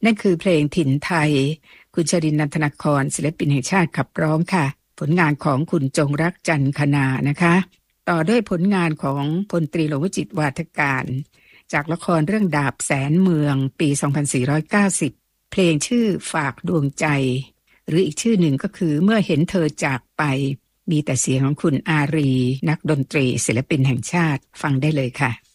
นั่นคือเพลงถิ่นไทยคุณชรินทร์ นันทนครศิลปินแห่งชาติขับร้องค่ะผลงานของคุณจงรักจันทคณานะคะต่อด้วยผลงานของพลตรีหลวงวจิตรวาทการจากละครเรื่องดาบแสนเมืองปี 2490 เพลงชื่อฝากดวงใจหรืออีกชื่อหนึ่งก็คือเมื่อเห็นเธอจากไปมีแต่เสียงของคุณอารีนักดนตรีศิลปินแห่งชาติฟังได้เลยค่ะ